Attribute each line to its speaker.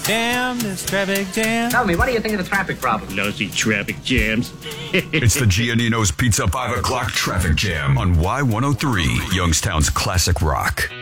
Speaker 1: jam, this traffic jam.
Speaker 2: Tell me, what do you think of the traffic problem?
Speaker 3: Lousy traffic jams.
Speaker 4: It's the Giannino's Pizza 5 o'clock traffic jam on Y103, Youngstown's classic rock.